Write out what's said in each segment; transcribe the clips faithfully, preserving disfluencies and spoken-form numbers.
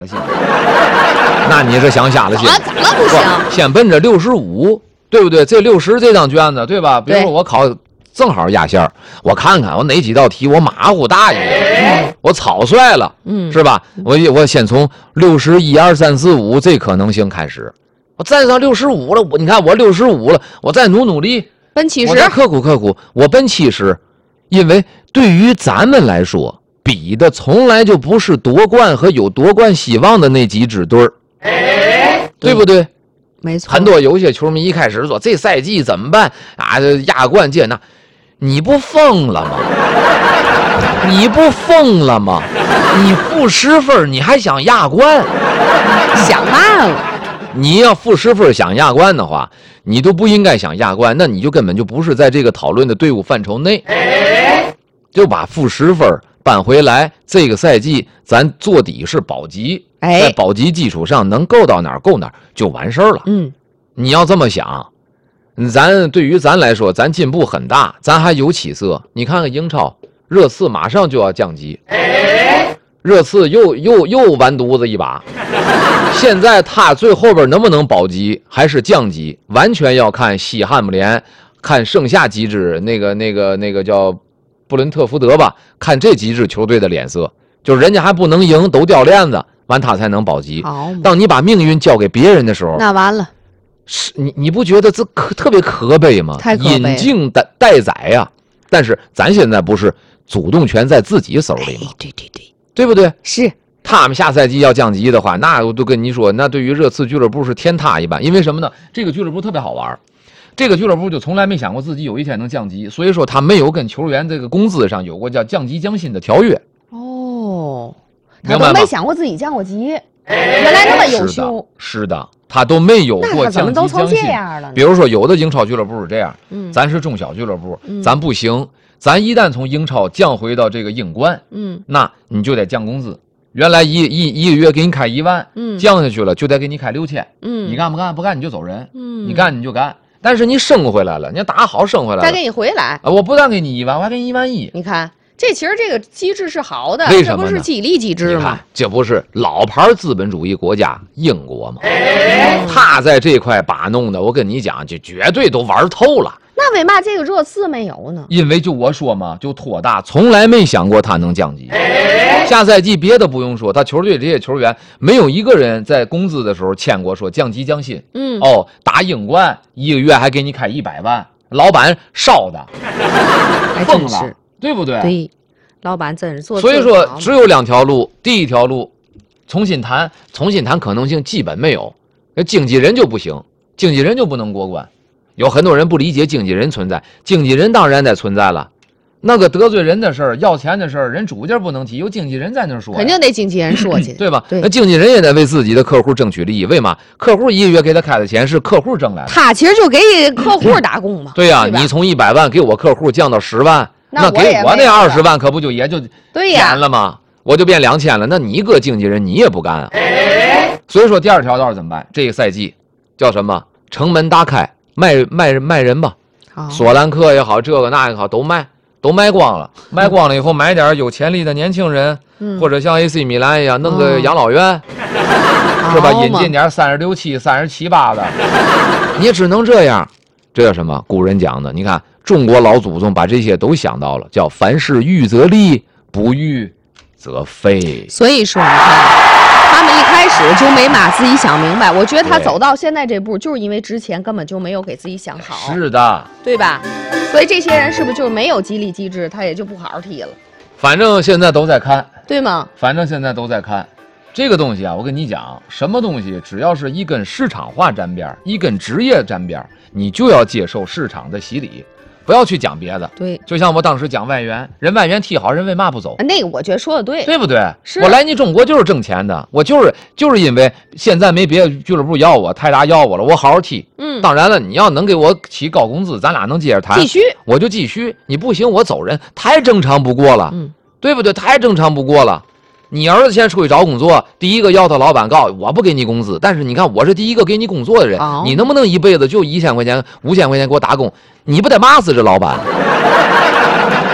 那你是想瞎了心？ 啊，怎么不行？ 先奔着六十五，对不对？这六十这张卷子，对吧？比如说我考正好压线儿，我看看我哪几道题我马虎大意了，嗯、我草率了，嗯，是吧？我我先从六十一二三四五这可能性开始，我再上六十五了，我你看我六十五了，我再努努力， 奔七十， 我再刻苦刻苦，我奔七十，因为对于咱们来说。比的从来就不是夺冠和有夺冠希望的那几支队儿，对不对？ 没错。 很多有些球迷一开始说这赛季怎么办啊？亚冠界那，你不疯了吗？你不疯了吗？你负十分，你还想亚冠？ 想嘛了？ 你要负十分想亚冠的话，你都不应该想亚冠，那你就根本就不是在这个讨论的队伍范畴内，就把负十分。搬回来，这个赛季咱做底是保级， 哎、 在保级基础上能够到哪儿够哪儿就完事儿了。 嗯，你要这么想，咱对于咱来说，咱进步很大，咱还有起色。你看看英超，热刺马上就要降级，热刺又又又完犊子一把。现在他最后边能不能保级还是降级，完全要看西汉姆联，看剩下几支那个那个那个叫。布伦特福德吧，看这几支球队的脸色，就是人家还不能赢，都掉链子，完他才能保级。当你把命运交给别人的时候， 那完了， 是你你不觉得这可特别可悲吗？ 太可悲了， 引颈待待宰呀！但是咱现在不是主动权在自己手里吗？ 哎、对对对， 对不对？ 是。 他们下赛季要降级的话，那我都跟你说，那对于热刺俱乐部是天塌一般。因为什么呢？这个俱乐部特别好玩。这个俱乐部就从来没想过自己有一天能降级，所以说他没有跟球员这个工资上有过叫降级降薪的条约。 哦，他都没想过自己降过级，原来那么优秀。 是的，是的，他都没有过降级降薪。比如说有的英超俱乐部是这样，嗯，咱是中小俱乐部，嗯、咱不行，咱一旦从英超降回到这个英冠，嗯，那你就得降工资。原来一一一个月给你开一万，嗯，降下去了就得给你开六千，嗯，你干不干？不干你就走人，嗯，你干你就干。但是你升回来了，你要打好升回来了， 再给你回来啊！我不但给你一万，我还给你一万一。 你看，这其实这个机制是好的， 为什么呢？ 这不是激励机制吗？ 这不是老牌资本主义国家英国吗？哎、他在这块把弄的，我跟你讲，就绝对都玩透了。 那为嘛这个热刺没有呢？ 因为就我说嘛，就托大，从来没想过他能降级。哎、下赛季别的不用说，他球队这些球员没有一个人在工资的时候签过说降级降薪。嗯，哦，打英冠一个月还给你开一百万，老板烧的，疯了，对不对？ 对，老板真是做。 所以说只有两条路，第一条路重新谈，重新谈可能性基本没有，那经纪人就不行，经纪人就不能过关。有很多人不理解经纪人存在，经纪人当然得存在了。那个得罪人的事儿、要钱的事儿，人主家不能提，有经纪人在那说， 肯定得经纪人说去， 对吧？ 对， 那经纪人也得为自己的客户争取利益。为嘛？客户一个月给他开的钱是客户挣来的， 他其实就给客户打工嘛。 对呀、啊，你从一百万给我客户降到十万，那, 那给我那二十万可不就也就减了吗？我就变两千了。那你一个经纪人你也不干啊。所以说第二条道怎么办？这个赛季叫什么？城门大开。卖卖卖人吧，索兰克也好，这个那也好，都卖都卖光了，卖光了以后买点有潜力的年轻人，嗯、或者像 A C 米兰一样弄个养老院，嗯、是吧？引进点三十六七、三十七八的，你也只能这样。这叫什么？古人讲的，你看中国老祖宗把这些都想到了，叫凡事预则立，不预则废。 所以说，你看。他们一开始就没把自己想明白，我觉得他走到现在这步，就是因为之前根本就没有给自己想好。 是的， 对吧？所以这些人是不是就是没有激励机制，他也就不好好踢了？ 反正现在都在看， 对吗？ 反正现在都在看这个东西啊。我跟你讲，什么东西只要是一跟市场化沾边，一跟职业沾边，你就要接受市场的洗礼。不要去讲别的， 对， 就像我当时讲外援，人外援踢好，人为嘛不走？ 那个我觉得说的对， 对不对？ 是我来你中国就是挣钱的，我就是就是因为现在没别的俱乐部要我，泰达要我了，我好好踢。嗯，当然了，你要能给我起高工资，咱俩能接着谈， 继续， 我就继续。你不行，我走人，太正常不过了，嗯，对不对？太正常不过了。你儿子现在出去找工作，第一个要他老板告我不给你工资，但是你看我是第一个给你工作的人，哦、你能不能一辈子就一千块钱、五千块钱给我打工？你不得骂死这老板？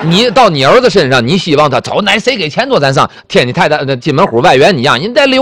你到你儿子身上，你希望他走，哪谁给钱多咱上，天地太大，金门户外援一样，你得留。